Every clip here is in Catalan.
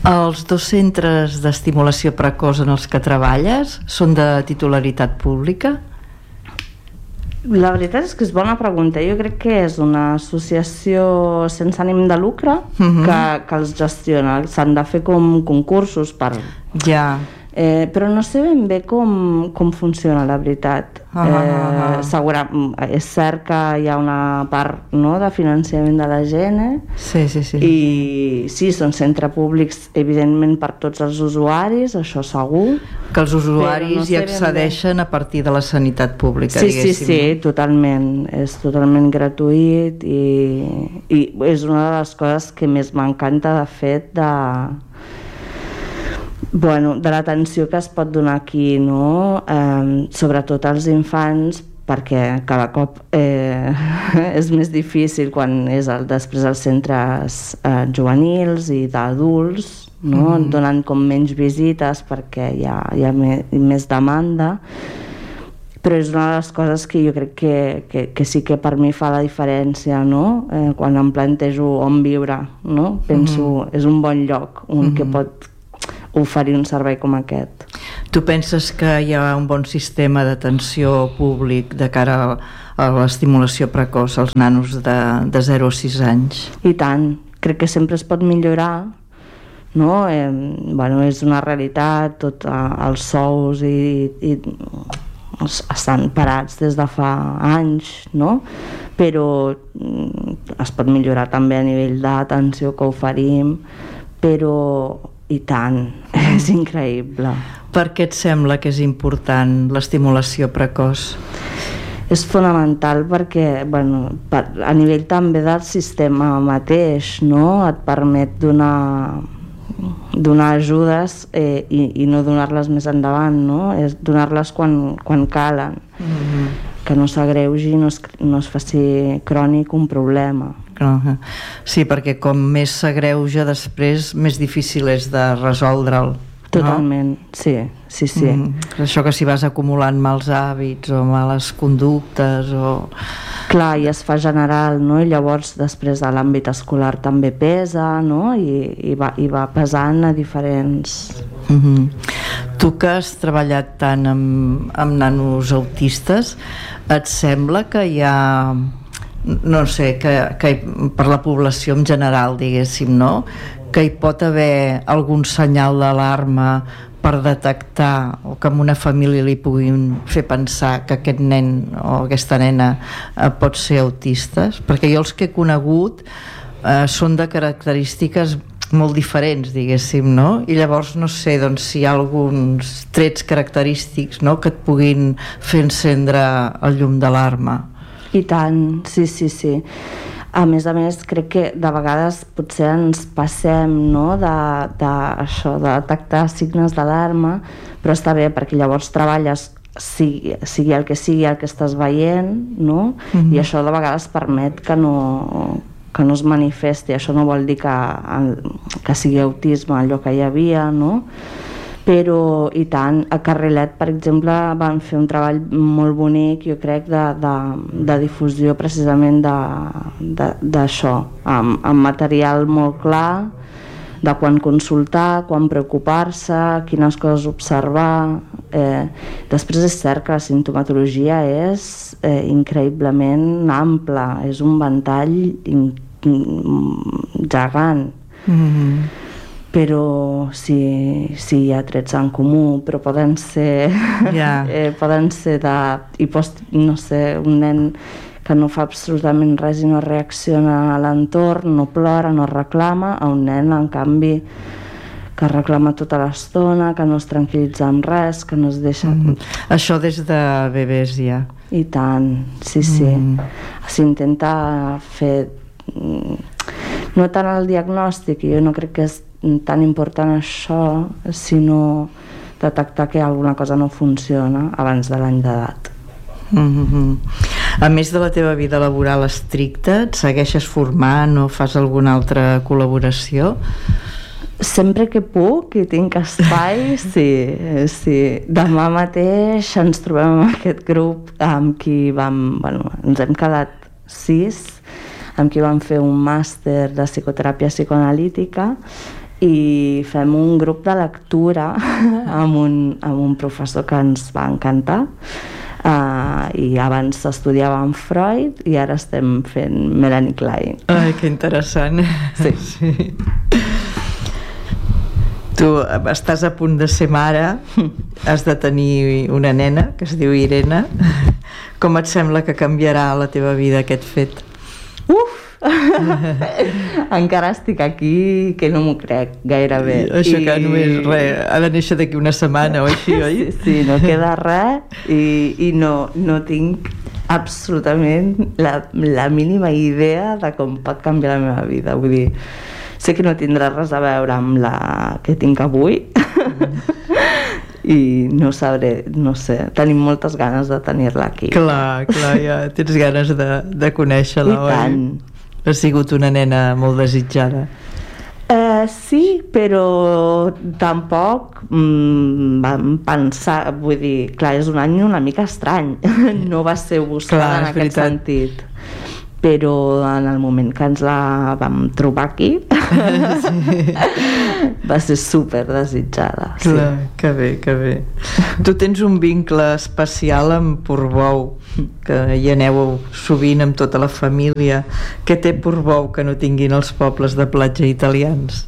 Els dos centres d'estimulació precoç en els que treballes són de titularitat pública? La veritat és que és bona pregunta. Jo crec que és una associació sense ànim de lucre que els gestiona. S'han de fer com concursos per... Ja. Però no sé ben bé com funciona, la veritat. És cert que hi ha una part, no, de finançament de la gent, Sí. i sí, són centres públics evidentment per tots els usuaris, això segur, que els usuaris hi accedeixen a partir de la sanitat pública, diguéssim. Sí, totalment, és totalment gratuït i és una de les coses que més m'encanta, de fet, de l'atenció que es pot donar aquí, no? Sobretot als infants, perquè cada cop és més difícil quan és després als centres juvenils i d'adults, no? Donen com menys visites perquè hi ha més demanda, però és una de les coses que jo crec que sí que per mi fa la diferència, no? Quan em plantejo on viure, no? Penso, és un bon lloc que pot oferir un servei com aquest. Tu penses que hi ha un bon sistema d'atenció públic de cara a l'estimulació precoç als nanos de 0 a 6 anys? I tant, crec que sempre es pot millorar, no? És una realitat, tots els sous i estan parats des de fa anys, no? Però es pot millorar també a nivell d'atenció que oferim, però i tant, és increïble. Per què et sembla que és important l'estimulació precoç? És fonamental perquè a nivell també del sistema mateix, no? Et permet donar ajudes i no donar-les més endavant, no? És donar-les quan calen, que no s'agreugi, no es faci crònic un problema. Sí, perquè com més s'agreuja després, més difícil és de resoldre'l. Totalment, sí. Això que si vas acumulant mals hàbits o males conductes o... Clar, i es fa general, no? I llavors després de l'àmbit escolar també pesa, no? I va pesant a diferents... Tu que has treballat tant amb nanos autistes, et sembla que hi ha... no sé, que per la població en general, diguéssim, no? Que hi pot haver algun senyal d'alarma per detectar o que a una família li puguin fer pensar que aquest nen o aquesta nena pot ser autistes? Perquè jo els que he conegut són de característiques molt diferents, diguéssim, no? I llavors no sé si hi ha alguns trets característics, no?, que et puguin fer encendre el llum d'alarma. I tant, sí. A més, crec que de vegades potser ens passem, no?, d'això, de detectar signes d'alarma, però està bé perquè llavors treballes sigui el que estàs veient, no? I això de vegades permet que no es manifesti. Això no vol dir que sigui autisme allò que hi havia, no? Però i tant, a Carrilet, per exemple, van fer un treball molt bonic, jo crec, de difusió precisament d'això, amb material molt clar, de quan consultar, quan preocupar-se, quines coses observar. Després és cert que la simptomatologia és increïblement ampla, és un ventall gegant. Però sí, hi ha trets en comú, però poden ser no sé, un nen que no fa absolutament res i no reacciona a l'entorn, no plora, no reclama, a un nen, en canvi, que reclama tota l'estona, que no es tranquil·litza amb res, que no es deixa... Això des de bebès ja. I tant, sí. S'intenta fer... No tant el diagnòstic, jo no crec que és tan important això, sinó detectar que alguna cosa no funciona abans de l'any d'edat. A més de la teva vida laboral estricta, et segueixes formant o fas alguna altra col·laboració? Sempre que puc i tinc espai, sí. Demà mateix ens trobem amb aquest grup amb qui ens hem quedat 6, amb qui vam fer un màster de psicoteràpia psicoanalítica i fem un grup de lectura amb un professor que ens va encantar, i abans estudiàvem Freud i ara estem fent Melanie Klein. Ai, que interessant. Sí. Sí. Tu estàs a punt de ser mare, has de tenir una nena que es diu Irene. Com et sembla que canviarà la teva vida aquest fet? Encara estic aquí que no m'ho crec gairebé. Això que només res, ha de néixer d'aquí una setmana o així, oi? Sí, no queda res i no tinc absolutament la mínima idea de com pot canviar la meva vida. Vull dir, sé que no tindrà res a veure amb la que tinc avui i no sabré, no sé, tenim moltes ganes de tenir-la aquí. Clar, ja tens ganes de conèixer-la, oi? I tant. Ha sigut una nena molt desitjada. Sí, però tampoc vam pensar, vull dir, clar, és un any una mica estrany, no va ser buscada en aquest sentit, però en el moment que ens la vam trobar aquí va ser super desitjada. Clar, que bé. Tu tens un vincle especial amb Portbou, que hi aneu sovint amb tota la família. Què té Portbou que no tinguin els pobles de platja italians?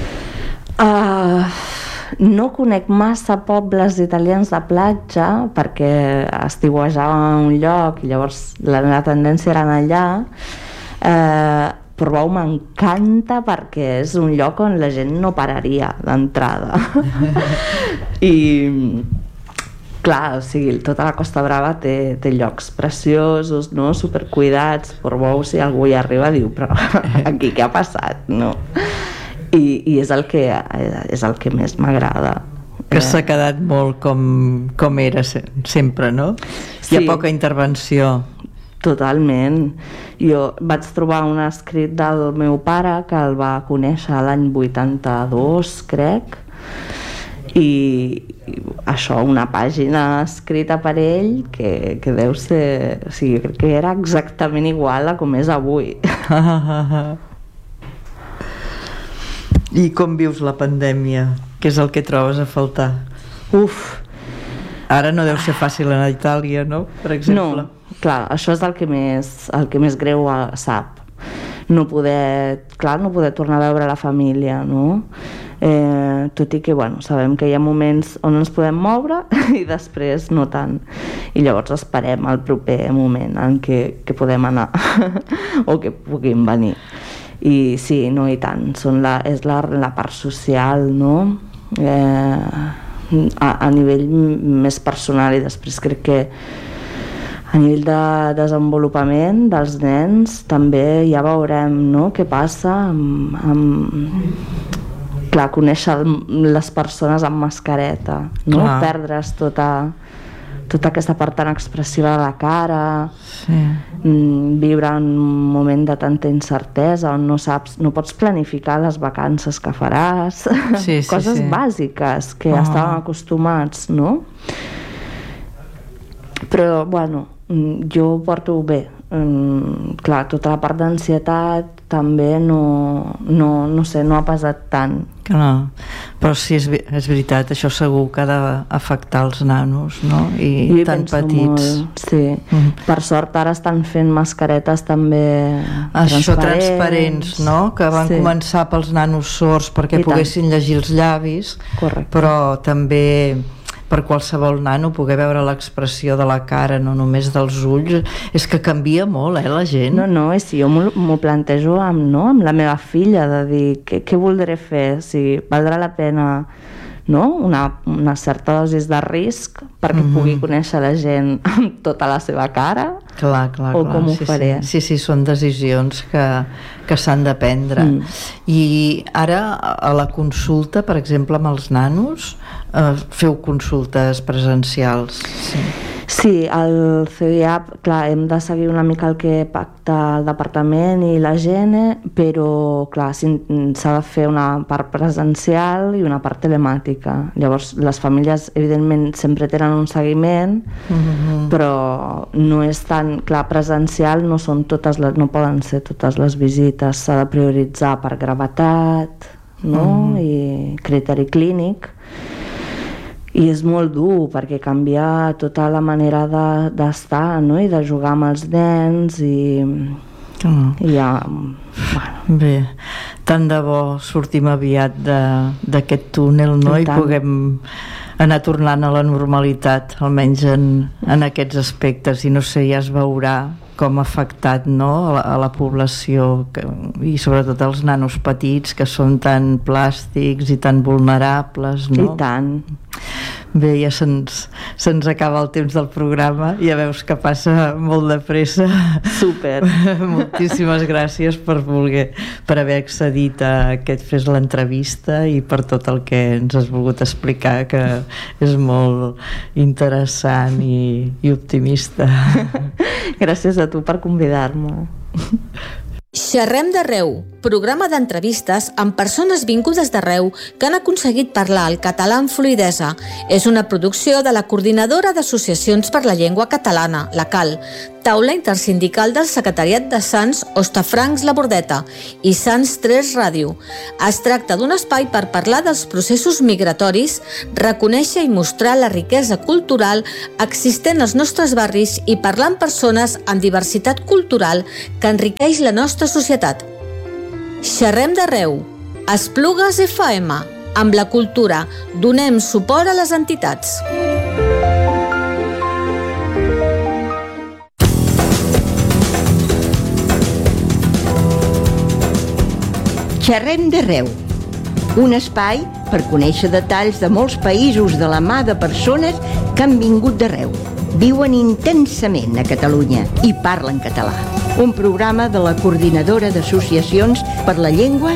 No conec massa pobles italians de platja perquè estiuejava a un lloc i llavors la tendència era anar allà. Portbou m'encanta perquè és un lloc on la gent no pararia d'entrada i clar, o sigui, tota la Costa Brava té llocs preciosos, no? Supercuidats. Portbou, si algú hi arriba diu però aquí què ha passat, no? I és el que més m'agrada, que s'ha quedat molt com era sempre, no? Sí. Hi ha poca intervenció. Totalment. Jo vaig trobar un escrit del meu pare que el va conèixer l'any 82, crec, i això, una pàgina escrita per ell que deu ser, o sigui, crec que era exactament igual a com és avui. I com vius la pandèmia? Què és el que trobes a faltar? Ara no deu ser fàcil anar a Itàlia, no? Per exemple. No, clar, això és el que més greu sap. No poder tornar a veure la família, no? Tot i que, bueno, sabem que hi ha moments on ens podem moure i després no tant. I llavors esperem el proper moment en què podem anar o que puguin venir. I sí, no, i tant, és la part social, no? A nivell més personal, i després crec que a nivell de desenvolupament dels nens també ja veurem, no?, què passa clar, conèixer les persones amb mascareta, no? Perdre's tota aquesta part tan expressiva de la cara, viure en un moment de tanta incertesa on no pots planificar les vacances que faràs, coses bàsiques que ja estàvem acostumats, no? Però, bueno, jo ho porto bé. Clar, tota la part d'ansietat també no sé, no ha pesat tant. Clar, però sí, és veritat, això segur que ha d'afectar els nanos, no? I tan petits. Molt, sí. Per sort ara estan fent mascaretes també transparents, no? Que van començar pels nanos sords perquè poguessin llegir els llavis. Correcte. Però també per qualsevol nano poder veure l'expressió de la cara, no només dels ulls, és que canvia molt, la gent. No, és si jo m'ho plantejo amb la meva filla, de dir què voldré fer, si valdrà la pena, no?, una certa dosis de risc perquè pugui conèixer la gent amb tota la seva cara, o com ho faré. Sí, són decisions que s'han de prendre. I ara a la consulta, per exemple, amb els nanos, feu consultes presencials? Sí, al CDIAP, clar, hem de seguir una mica el que pacta el departament i la GENE, però, clar, s'ha de fer una part presencial i una part telemàtica. Llavors, les famílies, evidentment, sempre tenen un seguiment, però no és tan, clar, presencial, no poden ser totes les visites, s'ha de prioritzar per gravetat, no? I criteri clínic, i és molt dur perquè canvia tota la manera d'estar, no? I de jugar amb els nens i ja... Bueno. Bé, tant de bo sortim aviat d'aquest túnel, no? I puguem anar tornant a la normalitat, almenys en aquests aspectes, i no sé, ja es veurà com ha afectat, no? a la població i sobretot els nanos petits, que són tan plàstics i tan vulnerables, no? I tant. Bé, ja se'ns acaba el temps del programa, ja veus que passa molt de pressa. Súper. Moltíssimes gràcies per haver accedit a que et fes l'entrevista i per tot el que ens has volgut explicar, que és molt interessant i optimista. Gràcies a tu per convidar-me. Xerrem d'arreu, programa d'entrevistes amb persones vingudes d'arreu que han aconseguit parlar el català amb fluïdesa. És una producció de la Coordinadora d'Associacions per la Llengua Catalana, la CAL, taula intersindical del Secretariat de Sants Hostafrancs La Bordeta i Sants 3 Ràdio. Es tracta d'un espai per parlar dels processos migratoris, reconèixer i mostrar la riquesa cultural existent als nostres barris i parlar amb persones amb diversitat cultural que enriqueix la nostra societat. Xerrem d'arreu. Esplugues FM. Amb la cultura donem suport a les entitats. Xerrem d'arreu. Un espai per conèixer detalls de molts països de la mà de persones que han vingut d'arreu. Viuen intensament a Catalunya i parlen català. Un programa de la Coordinadora d'Associacions per la Llengua